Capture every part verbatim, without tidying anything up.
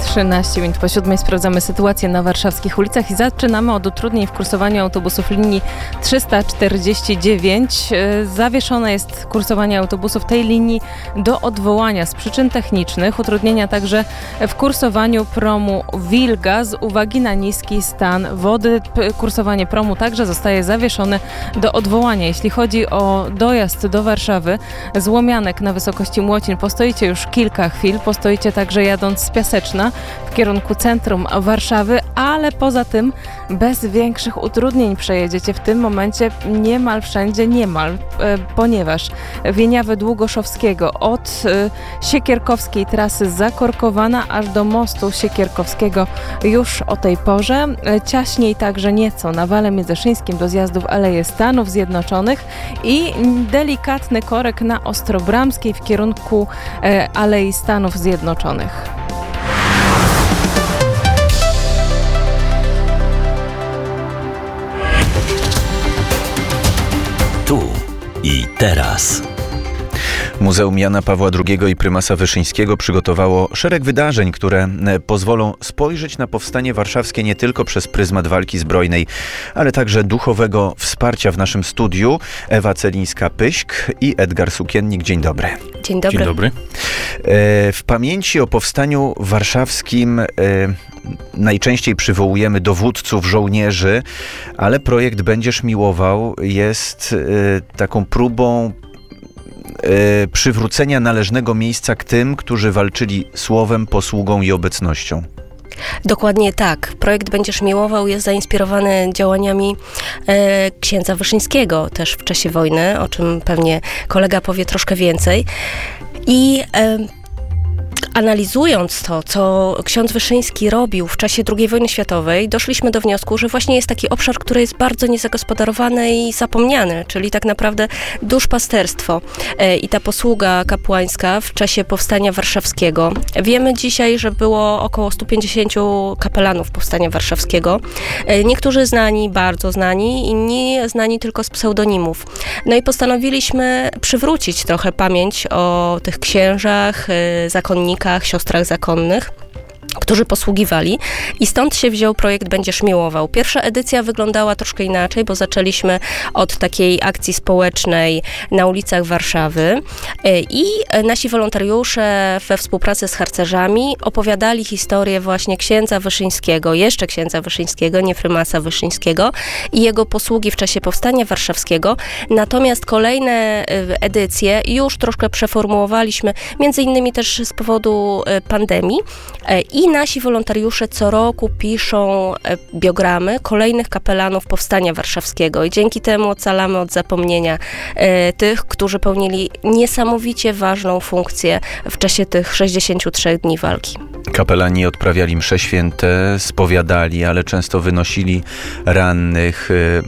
trzynaście minut po siódmej sprawdzamy sytuację na warszawskich ulicach i zaczynamy od utrudnień w kursowaniu autobusów linii trzysta czterdzieści dziewięć. Zawieszone jest kursowanie autobusów tej linii do odwołania z przyczyn technicznych. Utrudnienia także w kursowaniu promu Wilga z uwagi na niski stan wody. Kursowanie promu także zostaje zawieszone do odwołania. Jeśli chodzi o dojazd do Warszawy z Łomianek na wysokości Młocin, postoicie już kilka chwil. Postoicie także jadąc z Piaseczna w kierunku centrum Warszawy, ale poza tym bez większych utrudnień przejedziecie w tym momencie niemal wszędzie, niemal, ponieważ Wieniawy Długoszowskiego od Siekierkowskiej trasy zakorkowana aż do mostu Siekierkowskiego już o tej porze. Ciaśniej także nieco na Wale Międzyszyńskim do zjazdu w Aleję Stanów Zjednoczonych i delikatny korek na Ostrobramskiej w kierunku Alei Stanów Zjednoczonych. Tu i teraz. Muzeum Jana Pawła drugiego i prymasa Wyszyńskiego przygotowało szereg wydarzeń, które pozwolą spojrzeć na powstanie warszawskie nie tylko przez pryzmat walki zbrojnej, ale także duchowego wsparcia. W naszym studiu Ewa Celińska-Pyśk i Edgar Sukiennik. Dzień dobry. Dzień dobry. Dzień dobry. W pamięci o powstaniu warszawskim najczęściej przywołujemy dowódców, żołnierzy, ale projekt Będziesz miłował jest taką próbą przywrócenia należnego miejsca k tym, którzy walczyli słowem, posługą i obecnością. Dokładnie tak. Projekt Będziesz miłował jest zainspirowany działaniami e, księdza Wyszyńskiego też w czasie wojny, o czym pewnie kolega powie troszkę więcej. I e, analizując to, co ksiądz Wyszyński robił w czasie drugiej wojny światowej, doszliśmy do wniosku, że właśnie jest taki obszar, który jest bardzo niezagospodarowany i zapomniany, czyli tak naprawdę duszpasterstwo e, i ta posługa kapłańska w czasie powstania warszawskiego. Wiemy dzisiaj, że było około stu pięćdziesięciu kapelanów powstania warszawskiego. E, niektórzy znani, bardzo znani, inni znani tylko z pseudonimów. No i postanowiliśmy przywrócić trochę pamięć o tych księżach, e, zakonnikach, siostrach zakonnych, którzy posługiwali i stąd się wziął projekt Będziesz miłował. Pierwsza edycja wyglądała troszkę inaczej, bo zaczęliśmy od takiej akcji społecznej na ulicach Warszawy i nasi wolontariusze we współpracy z harcerzami opowiadali historię właśnie księdza Wyszyńskiego, jeszcze księdza Wyszyńskiego, nie prymasa Wyszyńskiego i jego posługi w czasie powstania warszawskiego. Natomiast kolejne edycje już troszkę przeformułowaliśmy, między innymi też z powodu pandemii i nasi wolontariusze co roku piszą biogramy kolejnych kapelanów powstania warszawskiego i dzięki temu ocalamy od zapomnienia e, tych, którzy pełnili niesamowicie ważną funkcję w czasie tych sześćdziesięciu trzech dni walki. Kapelani odprawiali msze święte, spowiadali, ale często wynosili rannych,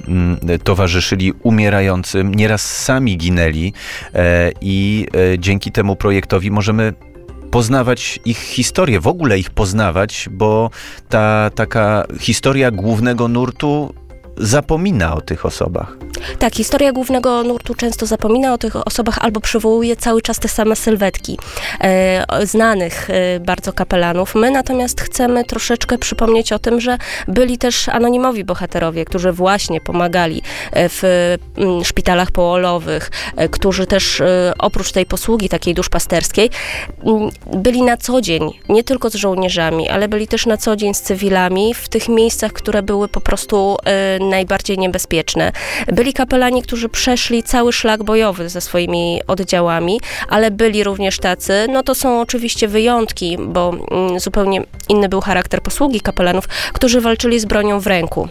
e, towarzyszyli umierającym, nieraz sami ginęli e, i e, dzięki temu projektowi możemy poznawać ich historię, w ogóle ich poznawać, bo ta taka historia głównego nurtu zapomina o tych osobach. Tak, historia głównego nurtu często zapomina o tych osobach albo przywołuje cały czas te same sylwetki e, znanych e, bardzo kapelanów. My natomiast chcemy troszeczkę przypomnieć o tym, że byli też anonimowi bohaterowie, którzy właśnie pomagali w m, szpitalach poolowych, e, którzy też e, oprócz tej posługi takiej duszpasterskiej m, byli na co dzień, nie tylko z żołnierzami, ale byli też na co dzień z cywilami w tych miejscach, które były po prostu e, najbardziej niebezpieczne. Byli kapelani, którzy przeszli cały szlak bojowy ze swoimi oddziałami, ale byli również tacy, no to są oczywiście wyjątki, bo mm, zupełnie inny był charakter posługi kapelanów, którzy walczyli z bronią w ręku.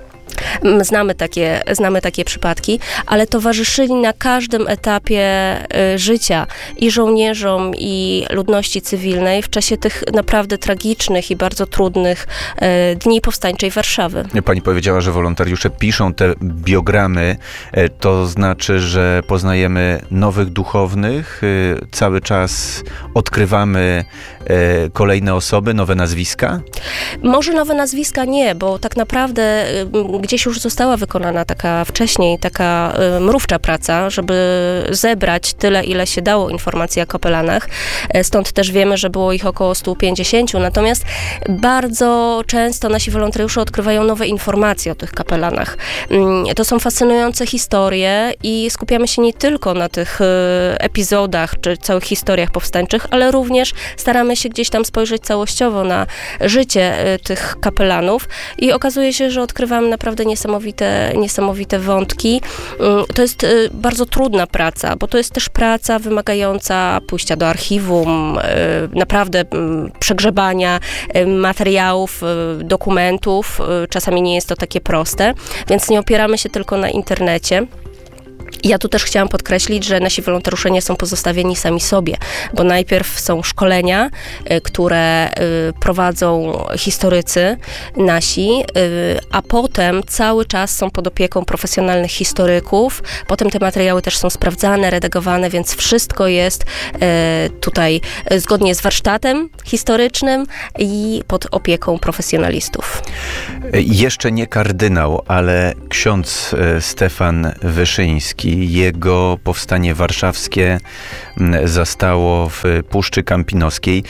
Znamy takie, znamy takie przypadki, ale towarzyszyli na każdym etapie y, życia i żołnierzom, i ludności cywilnej w czasie tych naprawdę tragicznych i bardzo trudnych y, dni powstańczej Warszawy. Pani powiedziała, że wolontariusze piszą te biogramy. To znaczy, że poznajemy nowych duchownych, y, cały czas odkrywamy y, kolejne osoby, nowe nazwiska? Może nowe nazwiska nie, bo tak naprawdę y, gdzieś gdzieś już została wykonana taka wcześniej, taka y, mrówcza praca, żeby zebrać tyle, ile się dało informacji o kapelanach. Stąd też wiemy, że było ich około sto pięćdziesiąt, natomiast bardzo często nasi wolontariusze odkrywają nowe informacje o tych kapelanach. To są fascynujące historie i skupiamy się nie tylko na tych epizodach czy całych historiach powstańczych, ale również staramy się gdzieś tam spojrzeć całościowo na życie tych kapelanów i okazuje się, że odkrywamy naprawdę niesamowite, niesamowite wątki. To jest bardzo trudna praca, bo to jest też praca wymagająca pójścia do archiwum, naprawdę przegrzebania materiałów, dokumentów. Czasami nie jest to takie proste, więc nie opieramy się tylko na internecie. Ja tu też chciałam podkreślić, że nasi wolontariusze nie są pozostawieni sami sobie, bo najpierw są szkolenia, które prowadzą historycy nasi, a potem cały czas są pod opieką profesjonalnych historyków. Potem te materiały też są sprawdzane, redagowane, więc wszystko jest tutaj zgodnie z warsztatem historycznym i pod opieką profesjonalistów. Jeszcze nie kardynał, ale ksiądz Stefan Wyszyński. Jego powstanie warszawskie zastało w Puszczy Kampinoskiej.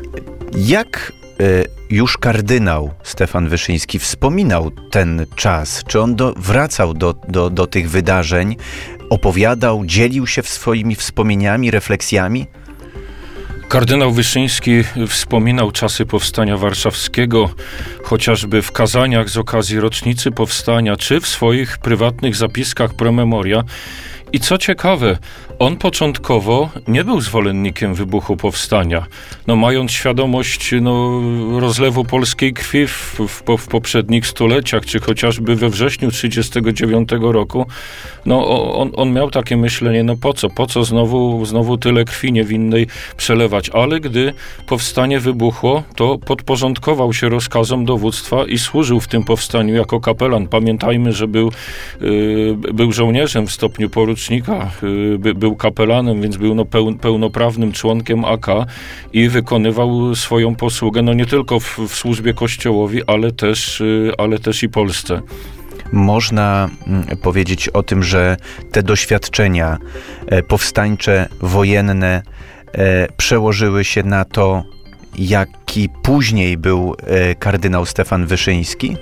Jak już kardynał Stefan Wyszyński wspominał ten czas? Czy on do, wracał do, do, do tych wydarzeń, opowiadał, dzielił się swoimi wspomnieniami, refleksjami? Kardynał Wyszyński wspominał czasy powstania warszawskiego, chociażby w kazaniach z okazji rocznicy powstania, czy w swoich prywatnych zapiskach pro memoria. I co ciekawe, on początkowo nie był zwolennikiem wybuchu powstania. No, mając świadomość no, rozlewu polskiej krwi w, w, w poprzednich stuleciach, czy chociażby we wrześniu tysiąc dziewięćset trzydziestego dziewiątego roku, no, on, on miał takie myślenie, no po co, po co znowu, znowu tyle krwi niewinnej przelewać. Ale gdy powstanie wybuchło, to podporządkował się rozkazom dowództwa i służył w tym powstaniu jako kapelan. Pamiętajmy, że był, yy, był żołnierzem w stopniu porucznika, yy, by, był kapelanem, więc był no peł, pełnoprawnym członkiem A K i wykonywał swoją posługę, no nie tylko w, w służbie Kościołowi, ale też, yy, ale też i Polsce. Można powiedzieć o tym, że te doświadczenia powstańcze, wojenne przełożyły się na to, jaki później był kardynał Stefan Wyszyński?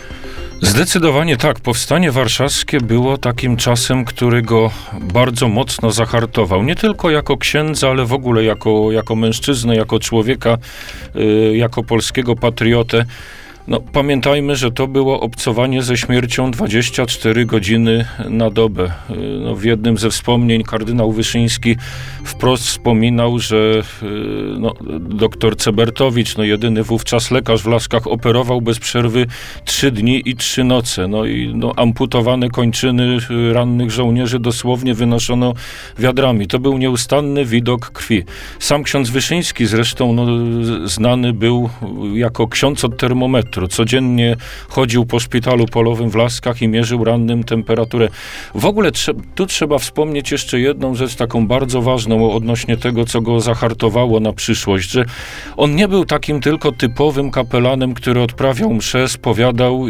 Zdecydowanie tak. Powstanie warszawskie było takim czasem, który go bardzo mocno zahartował. Nie tylko jako księdza, ale w ogóle jako, jako mężczyznę, jako człowieka, yy, jako polskiego patriotę. No, pamiętajmy, że to było obcowanie ze śmiercią dwadzieścia cztery godziny na dobę. No, w jednym ze wspomnień kardynał Wyszyński wprost wspominał, że no, doktor Cebertowicz, no, jedyny wówczas lekarz w Laskach, operował bez przerwy trzy dni i trzy noce. No i no, amputowane kończyny rannych żołnierzy dosłownie wynoszono wiadrami. To był nieustanny widok krwi. Sam ksiądz Wyszyński zresztą no, znany był jako ksiądz od termometru. Codziennie chodził po szpitalu polowym w Laskach i mierzył rannym temperaturę. W ogóle trze- tu trzeba wspomnieć jeszcze jedną rzecz taką bardzo ważną odnośnie tego, co go zahartowało na przyszłość, że on nie był takim tylko typowym kapelanem, który odprawiał mszę, spowiadał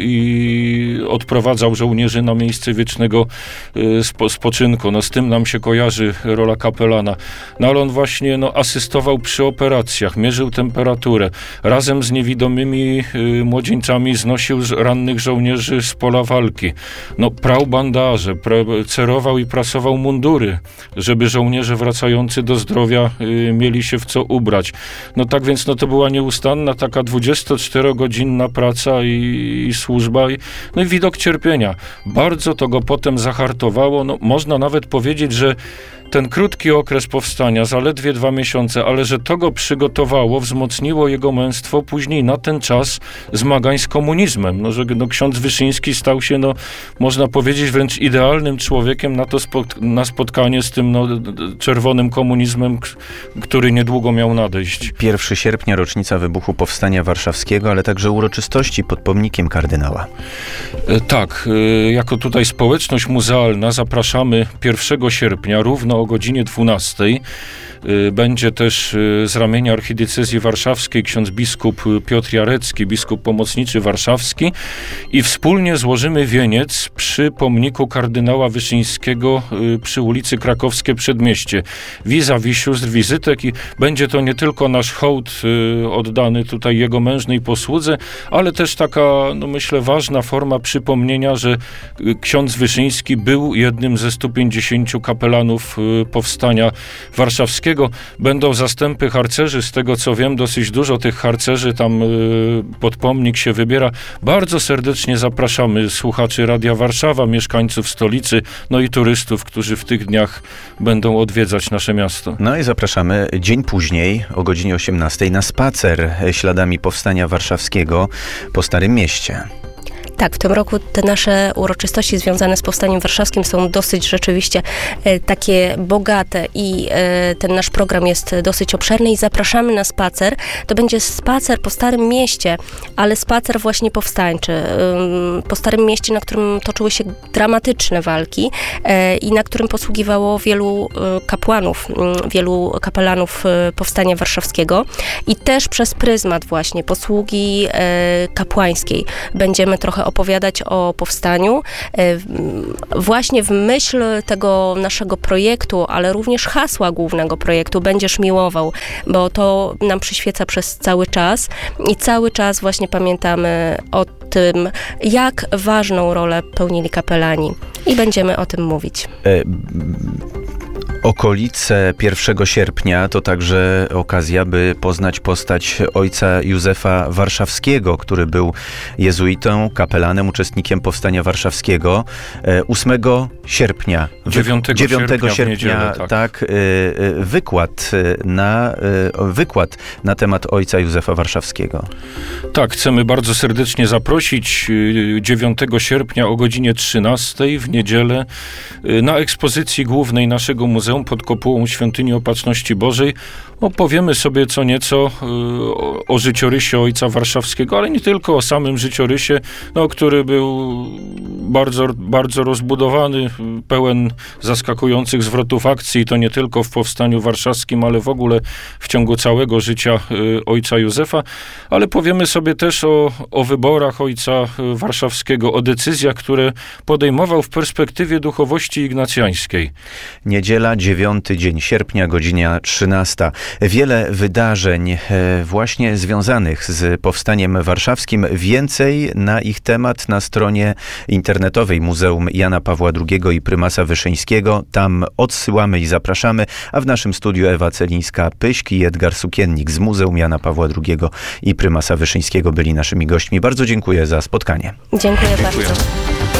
i odprowadzał żołnierzy na miejsce wiecznego y, spo- spoczynku. No, z tym nam się kojarzy rola kapelana. No ale on właśnie no, asystował przy operacjach, mierzył temperaturę. Razem z niewidomymi y, młodzieńcami znosił rannych żołnierzy z pola walki. No, prał bandaże, pra- cerował i prasował mundury, żeby żołnierze wracający do zdrowia y, mieli się w co ubrać. No tak więc no, to była nieustanna taka dwudziestoczterogodzinna praca i, i służba. I, no i widok cierpienia. Bardzo to go potem zahartowało. No, można nawet powiedzieć, że ten krótki okres powstania, zaledwie dwa miesiące, ale że to go przygotowało, wzmocniło jego męstwo później na ten czas zmagań z komunizmem. No, że no, ksiądz Wyszyński stał się, no, można powiedzieć, wręcz idealnym człowiekiem na to spot- na spotkanie z tym no, czerwonym komunizmem, k- który niedługo miał nadejść. pierwszego sierpnia, rocznica wybuchu Powstania Warszawskiego, ale także uroczystości pod pomnikiem kardynała. E, tak, e, jako tutaj społeczność muzealna zapraszamy pierwszego sierpnia równo o godzinie dwunastej Będzie też z ramienia archidiecezji warszawskiej ksiądz biskup Piotr Jarecki, biskup pomocniczy warszawski, i wspólnie złożymy wieniec przy pomniku kardynała Wyszyńskiego przy ulicy Krakowskie Przedmieście. Vis-a-vis sióstr wizytek, i będzie to nie tylko nasz hołd oddany tutaj jego mężnej posłudze, ale też taka, no myślę, ważna forma przypomnienia, że ksiądz Wyszyński był jednym ze stu pięćdziesięciu kapelanów powstania warszawskiego. Będą zastępy harcerzy, z tego co wiem, dosyć dużo tych harcerzy tam pod pomnik się wybiera. Bardzo serdecznie zapraszamy słuchaczy Radia Warszawa, mieszkańców stolicy, no i turystów, którzy w tych dniach będą odwiedzać nasze miasto. No i zapraszamy dzień później o godzinie osiemnastej na spacer śladami powstania warszawskiego po Starym Mieście. Tak, w tym roku te nasze uroczystości związane z powstaniem warszawskim są dosyć rzeczywiście e, takie bogate i e, ten nasz program jest dosyć obszerny i zapraszamy na spacer. To będzie spacer po Starym Mieście, ale spacer właśnie powstańczy. E, po Starym Mieście, na którym toczyły się dramatyczne walki e, i na którym posługiwało wielu e, kapłanów, e, wielu kapelanów e, powstania warszawskiego, i też przez pryzmat właśnie posługi e, kapłańskiej będziemy trochę opowiadać o powstaniu właśnie w myśl tego naszego projektu, ale również hasła głównego projektu Będziesz miłował, bo to nam przyświeca przez cały czas i cały czas właśnie pamiętamy o tym, jak ważną rolę pełnili kapelani, i będziemy o tym mówić. E- Okolice pierwszego sierpnia to także okazja, by poznać postać ojca Józefa Warszawskiego, który był jezuitą, kapelanem, uczestnikiem powstania warszawskiego. ósmego sierpnia, dziewiątego sierpnia, niedzielę, tak. tak, wykład na, wykład na temat ojca Józefa Warszawskiego. Tak, chcemy bardzo serdecznie zaprosić dziewiątego sierpnia o godzinie trzynastej w niedzielę na ekspozycji głównej naszego muzeum pod kopułą Świątyni Opatrzności Bożej. Opowiemy sobie co nieco o, o życiorysie ojca Warszawskiego, ale nie tylko o samym życiorysie, no, który był bardzo, bardzo rozbudowany, pełen zaskakujących zwrotów akcji, i to nie tylko w powstaniu warszawskim, ale w ogóle w ciągu całego życia ojca Józefa. Ale powiemy sobie też o, o wyborach ojca Warszawskiego, o decyzjach, które podejmował w perspektywie duchowości ignacjańskiej. Niedziela, dziewiąty dzień sierpnia, godzina trzynasta. Wiele wydarzeń właśnie związanych z powstaniem warszawskim. Więcej na ich temat na stronie internetowej Muzeum Jana Pawła drugiego i prymasa Wyszyńskiego. Tam odsyłamy i zapraszamy, a w naszym studiu Ewa Celińska-Pyśk i Edgar Sukiennik z Muzeum Jana Pawła drugiego i prymasa Wyszyńskiego byli naszymi gośćmi. Bardzo dziękuję za spotkanie. Dziękuję, Dziękuję. bardzo.